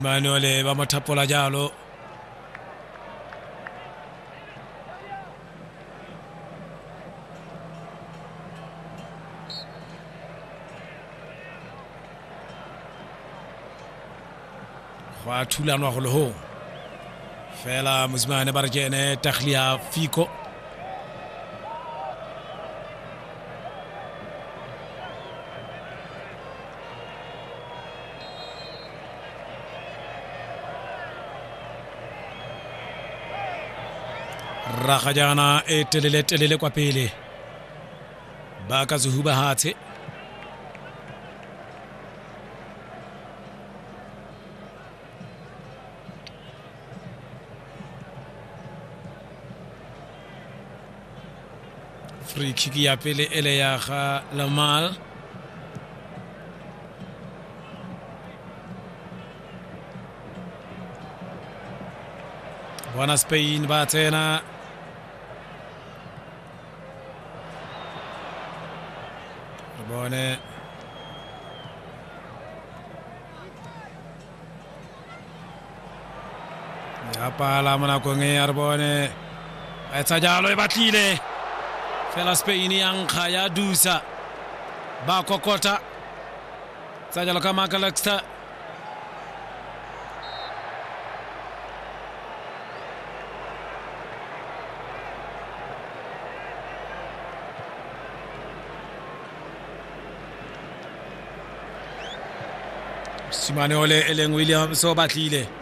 Manuel ba mothapola jalo wa thulanwa go le ho fela Mosimane ba re kene takhlia Fiko Rakajana e telele kwa pele ba ka Zuhuba hatse free kick ya pele ele ya ga Lamal wana Spain ba tsena bone ya pala mona ko nge arbone etsa jalo e batlile fela Spain yang khaya dusa ba kokota tsa jalo ka Makalaksta Simane ole eleng William so batlile